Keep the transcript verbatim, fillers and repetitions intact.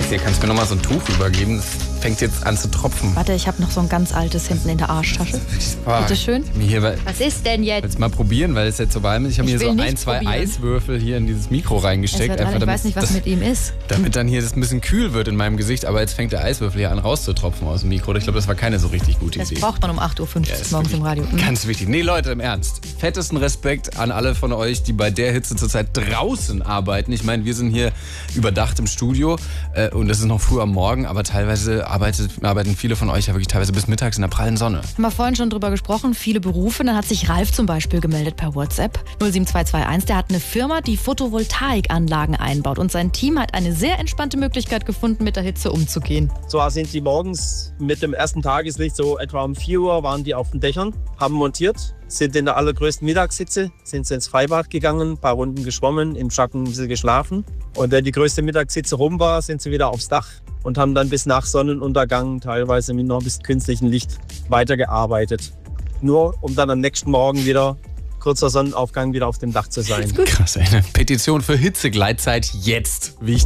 Hier, kannst du mir noch mal so ein Tuch übergeben? Das fängt jetzt an zu tropfen. Warte, ich habe noch so ein ganz altes hinten in der Arschtasche. Bitte schön. Hier, Was ist denn jetzt? Jetzt mal probieren, weil es jetzt so warm ist. Ich habe hier so ein, zwei probieren. Eiswürfel hier in dieses Mikro reingesteckt. Einfach, einfach, ich weiß nicht, was das, mit ihm ist. Damit dann hier das ein bisschen kühl wird in meinem Gesicht. Aber jetzt fängt der Eiswürfel hier an rauszutropfen aus dem Mikro. Ich glaube, das war keine so richtig gute Das Idee. braucht man um acht Uhr fünfzig ja, morgens im Radio. Mhm. Ganz wichtig. Nee, Leute, im Ernst. Fettesten Respekt an alle von euch, die bei der Hitze zurzeit draußen arbeiten. Ich meine, wir sind hier überdacht im Studio äh, und das ist noch früh am Morgen, aber teilweise arbeitet, arbeiten viele von euch ja wirklich teilweise bis mittags in der prallen Sonne. Haben wir vorhin schon drüber gesprochen, viele Berufe. Dann hat sich Ralf zum Beispiel gemeldet per WhatsApp. null sieben zwei zwei eins, der hat eine Firma, die Photovoltaikanlagen einbaut. Und sein Team hat eine sehr entspannte Möglichkeit gefunden, mit der Hitze umzugehen. So sind die morgens mit dem ersten Tageslicht, so etwa um vier Uhr, waren die auf den Dächern, haben montiert, sind in der allergrößten Mittagshitze, sind sie ins Freibad gegangen, ein paar Runden geschwommen, im Schatten ein bisschen geschlafen. Und wenn die größte Mittagshitze rum war, sind sie wieder aufs Dach und haben dann bis nach Sonnenuntergang, teilweise mit noch ein bisschen künstlichem Licht, weitergearbeitet. Nur um dann am nächsten Morgen wieder, kurzer Sonnenaufgang, wieder auf dem Dach zu sein. Krass, ey. Eine Petition für Hitzegleitzeit jetzt. Wichtig.